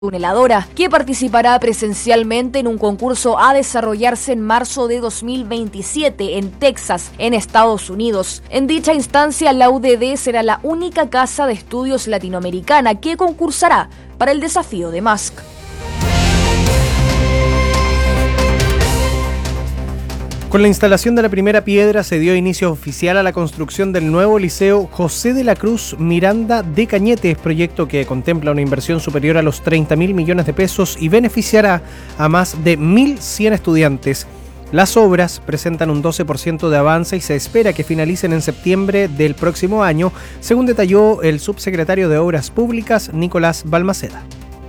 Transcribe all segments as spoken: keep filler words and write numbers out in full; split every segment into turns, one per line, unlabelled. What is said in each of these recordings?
tuneladora, que participará presencialmente en un concurso a desarrollarse en marzo de dos mil veintisiete en Texas, en Estados Unidos. En dicha instancia, la U D D será la única casa de estudios latinoamericana que concursará para el desafío de Musk.
Con la instalación de la primera piedra se dio inicio oficial a la construcción del nuevo Liceo José de la Cruz Miranda de Cañete, proyecto que contempla una inversión superior a los treinta mil millones de pesos y beneficiará a más de mil cien estudiantes. Las obras presentan un doce por ciento de avance y se espera que finalicen en septiembre del próximo año, según detalló el subsecretario de Obras Públicas, Nicolás Balmaceda.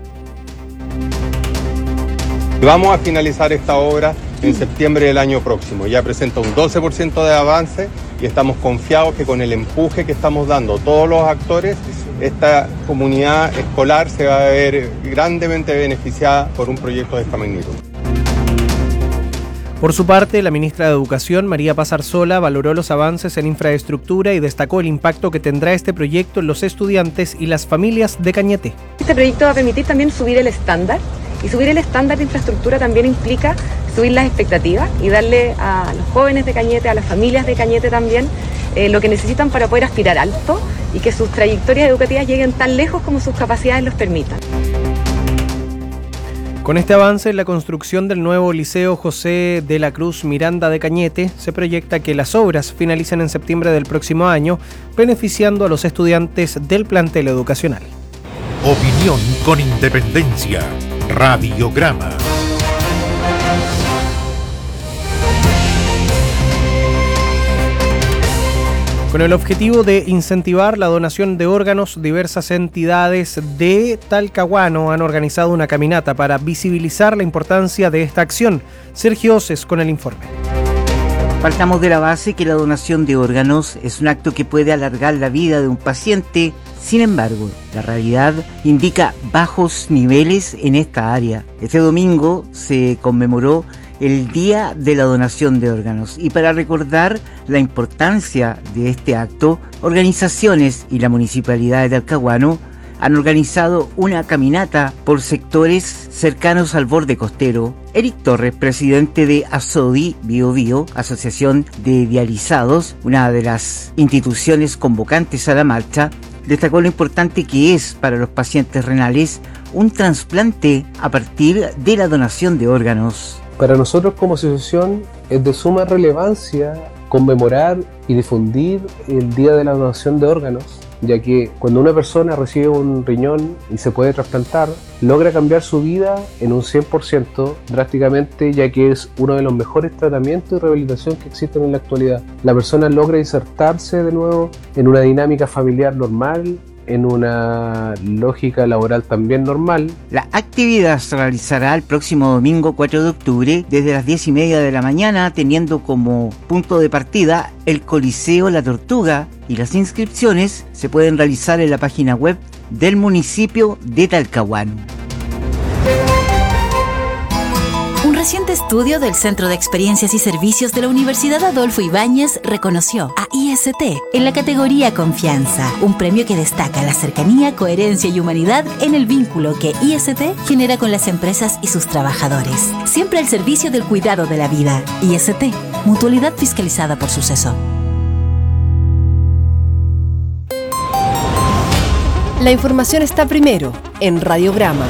Vamos a finalizar esta obra en septiembre del año próximo. Ya presenta un doce por ciento de avance y estamos confiados que con el empuje que estamos dando todos los actores, esta comunidad escolar se va a ver grandemente beneficiada por un proyecto de esta magnitud.
Por su parte, la ministra de Educación, María Paz Arzola, valoró los avances en infraestructura y destacó el impacto que tendrá este proyecto en los estudiantes y las familias de Cañete.
Este proyecto va a permitir también subir el estándar, y subir el estándar de infraestructura también implica subir las expectativas y darle a los jóvenes de Cañete, a las familias de Cañete también, eh, lo que necesitan para poder aspirar alto y que sus trayectorias educativas lleguen tan lejos como sus capacidades los permitan.
Con este avance en la construcción del nuevo Liceo José de la Cruz Miranda de Cañete, se proyecta que las obras finalicen en septiembre del próximo año, beneficiando a los estudiantes del plantel educacional.
Opinión con independencia. Radiograma.
Con el objetivo de incentivar la donación de órganos, diversas entidades de Talcahuano han organizado una caminata para visibilizar la importancia de esta acción. Sergio Oces con el informe.
Partamos de la base que la donación de órganos es un acto que puede alargar la vida de un paciente. Sin embargo, la realidad indica bajos niveles en esta área. Este domingo se conmemoró el Día de la Donación de Órganos y para recordar la importancia de este acto, organizaciones y la Municipalidad de Talcahuano han organizado una caminata por sectores cercanos al borde costero. Eric Torres, presidente de ASODI Bio Bio, Asociación de Dializados, una de las instituciones convocantes a la marcha, destacó lo importante que es para los pacientes renales un trasplante a partir de la donación de órganos.
Para nosotros como asociación es de suma relevancia conmemorar y difundir el Día de la Donación de Órganos, ya que cuando una persona recibe un riñón y se puede trasplantar, logra cambiar su vida en un cien por ciento drásticamente, ya que es uno de los mejores tratamientos y rehabilitación que existen en la actualidad. La persona logra insertarse de nuevo en una dinámica familiar normal, en una lógica laboral también normal.
La actividad se realizará el próximo domingo cuatro de octubre desde las diez y media de la mañana, teniendo como punto de partida el Coliseo La Tortuga, y las inscripciones se pueden realizar en la página web del municipio de Talcahuano.
Un reciente estudio del Centro de Experiencias y Servicios de la Universidad Adolfo Ibáñez reconoció a I S T en la categoría Confianza, un premio que destaca la cercanía, coherencia y humanidad en el vínculo que I S T genera con las empresas y sus trabajadores, siempre al servicio del cuidado de la vida. I S T, mutualidad fiscalizada por Suceso.
La información está primero en Radiograma.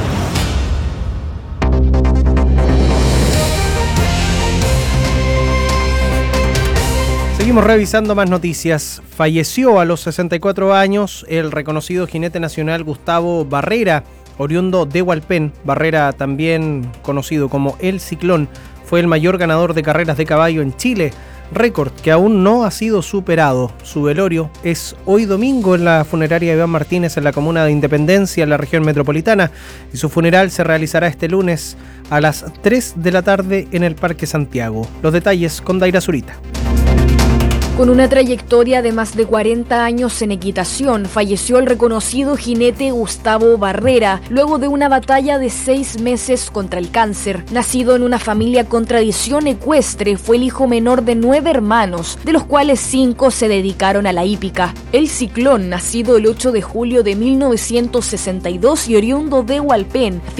Seguimos revisando más noticias. Falleció a los sesenta y cuatro años el reconocido jinete nacional Gustavo Barrera, oriundo de Hualpén. Barrera, también conocido como El Ciclón, fue el mayor ganador de carreras de caballo en Chile, récord que aún no ha sido superado. Su velorio es hoy domingo en la funeraria Iván Martínez en la comuna de Independencia, en la región metropolitana, y su funeral se realizará este lunes a las tres de la tarde en el Parque Santiago. Los detalles con Daira Zurita.
Con una trayectoria de más de cuarenta años en equitación, falleció el reconocido jinete Gustavo Barrera luego de una batalla de seis meses contra el cáncer. Nacido en una familia con tradición ecuestre, fue el hijo menor de nueve hermanos, de los cuales cinco se dedicaron a la hípica. El Ciclón, nacido el ocho de julio de mil novecientos sesenta y dos y oriundo de Hualpén,